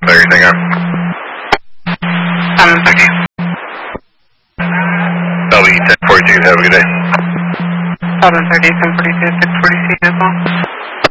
Everything up. 7:30. LE 1042, have a good day. 7:30, 10:42, 6:42 as well.